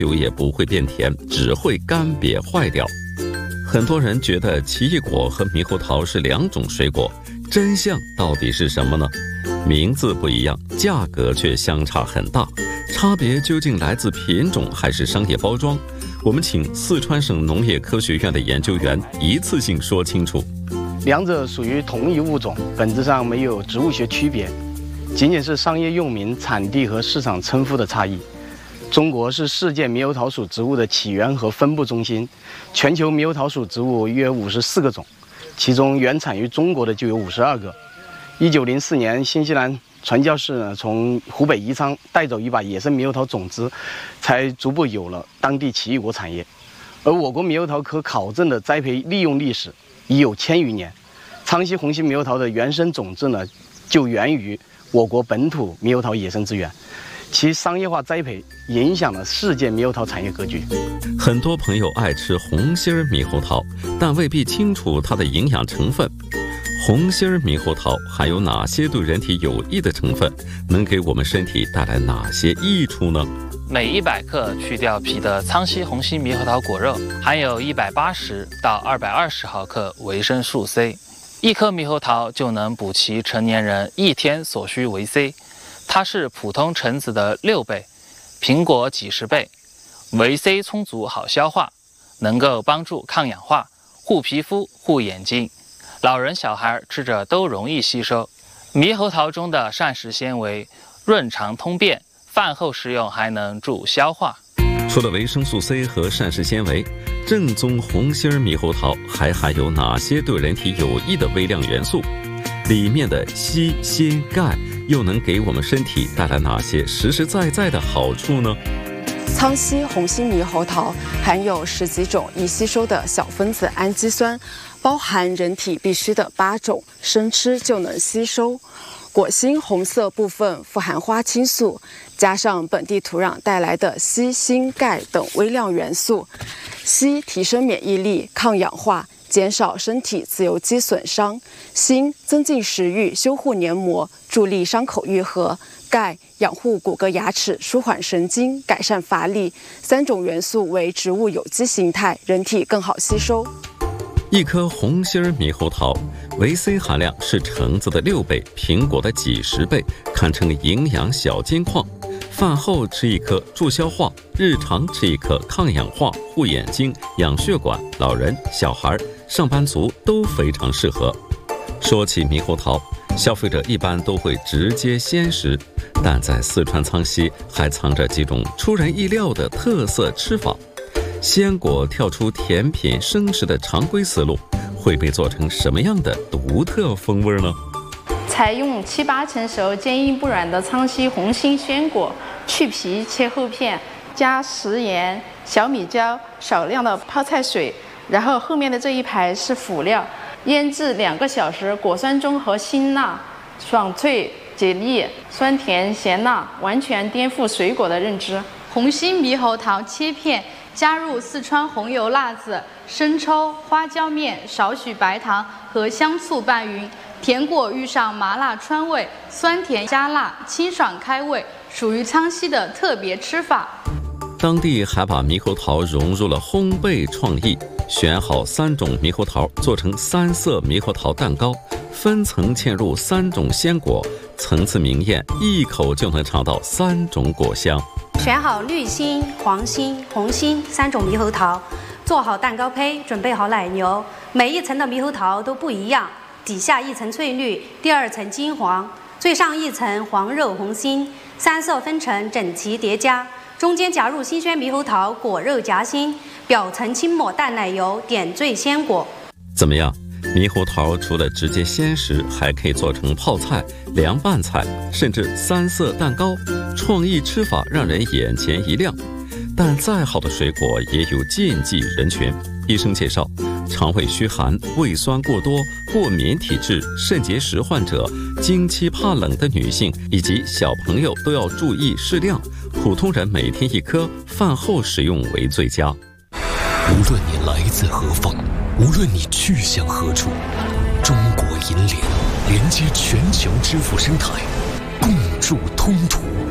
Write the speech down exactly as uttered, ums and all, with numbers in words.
久也不会变甜，只会干瘪坏掉。很多人觉得奇异果和猕猴桃是两种水果，真相到底是什么呢？名字不一样，价格却相差很大，差别究竟来自品种还是商业包装？我们请四川省农业科学院的研究员一次性说清楚。 两者属于同一物种，本质上没有植物学区别，仅仅是商业用名、产地和市场称呼的差异。中国是世界猕猴桃属植物的起源和分布中心，全球猕猴桃属植物约五十四个种，其中原产于中国的就有五十二个。一九零四年，新西兰传教士呢从湖北宜昌带走一把野生猕猴桃种子，才逐步有了当地奇异果产业。而我国猕猴桃可考证的栽培利用历史已有千余年。昌西红心猕猴桃的原生种子呢，就源于我国本土猕猴桃野生资源。其商业化栽培影响了世界猕猴桃产业格局。 很多朋友爱吃红心猕猴桃，但未必清楚它的营养成分。红心猕猴桃含有哪些对人体有益的成分？能给我们身体带来哪些益处呢？ 每一百克去掉皮的苍溪红心猕猴桃果肉含有一百八十到二百二十毫克维生素 C， 一颗猕猴桃就能补齐成年人一天所需维 C。它是普通橙子的六倍，苹果几十倍，维 C 充足好消化，能够帮助抗氧化、护皮肤、护眼睛，老人小孩吃着都容易吸收。猕猴桃中的膳食纤维润肠通便，饭后食用还能助消化。 除了维生素 C 和膳食纤维，正宗红心猕猴桃还含有哪些对人体有益的微量元素？里面的硒、锌、钙又能给我们身体带来哪些实实在在的好处呢？ 苍溪红心猕猴桃含有十几种易吸收的小分子氨基酸，包含人体必需的八种，生吃就能吸收。果心红色部分富含花青素，加上本地土壤带来的硒、锌、钙等微量元素，硒提升免疫力、抗氧化，减少身体自由基损伤；锌增进食欲、修护黏膜，助力伤口愈合；钙养护骨骼牙齿、舒缓神经，改善乏力。三种元素为植物有机形态，人体更好吸收。 一颗红心猕猴桃维 C 含量是橙子的六倍，苹果的几十倍，堪称营养小金矿。饭后吃一颗助消化，日常吃一颗抗氧化、护眼睛、养血管，老人、小孩、上班族都非常适合。说起猕猴桃，消费者一般都会直接鲜食，但在四川苍溪还藏着几种出人意料的特色吃法。鲜果跳出甜品生食的常规思路，会被做成什么样的独特风味呢？ 采用七八成熟、坚硬不软的苍溪红心鲜果，去皮切厚片，加食盐、小米椒、少量的泡菜水，然后后面的这一排是辅料，腌制两个小时，果酸中和辛辣，爽脆解腻，酸甜咸辣，完全颠覆水果的认知。 红心猕猴桃切片，加入四川红油辣子、生抽、花椒面、少许白糖和香醋拌匀。甜果遇上麻辣川味，酸甜加辣，清爽开胃，属于苍溪的特别吃法。 当地还把猕猴桃融入了烘焙创意，选好三种猕猴桃做成三色猕猴桃蛋糕，分层嵌入三种鲜果，层次明艳，一口就能尝到三种果香。 选好绿心、黄心、红心三种猕猴桃，做好蛋糕胚，准备好奶油，每一层的猕猴桃都不一样。底下一层翠绿，第二层金黄，最上一层黄肉红心，三色分成整齐叠加，中间夹入新鲜猕猴桃果肉夹心，表层轻抹淡奶油，点缀鲜果。 怎么样？猕猴桃除了直接鲜食，还可以做成泡菜、凉拌菜，甚至三色蛋糕，创意吃法让人眼前一亮。但再好的水果也有禁忌人群。医生介绍，肠胃虚寒、胃酸过多、过敏体质、肾结石患者、经期怕冷的女性以及小朋友都要注意适量，普通人每天一颗，饭后食用为最佳。 无论你来自何方，无论你去向何处，中国银联连接全球支付生态，共筑通途。